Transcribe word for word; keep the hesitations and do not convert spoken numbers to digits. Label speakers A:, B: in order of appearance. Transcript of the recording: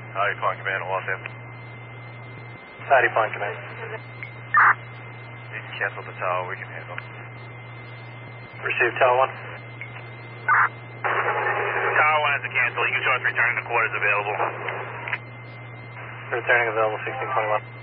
A: Howdy, Pond Command, Los Angeles.
B: Howdy, Pond Command.
A: You can cancel the tower, we can handle.
B: Receive Tower one.
A: Tower one has to cancel. You can show us returning to quarters available.
B: Returning available sixteen twenty-one.